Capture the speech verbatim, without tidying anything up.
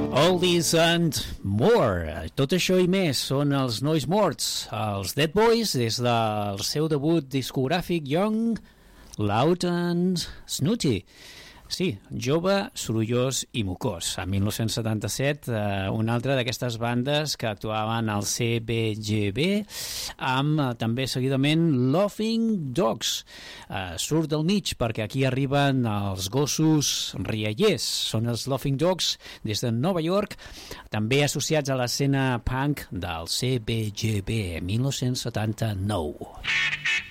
Oldies and More. Tot això i més són els Nois Morts, els Dead Boys, des del seu debut discogràfic Young, Loud and Snooty. Sí, jove, sorollós i mocós. En mil nou-cents setanta-set, eh, una altra d'aquestes bandes que actuaven al C B G B amb eh, també seguidament Laughing Dogs. Eh, surt del mig perquè aquí arriben els gossos riallers. Són els Laughing Dogs des de Nova York, també associats a l'escena punk del C B G B, mil nou-cents setanta-nou.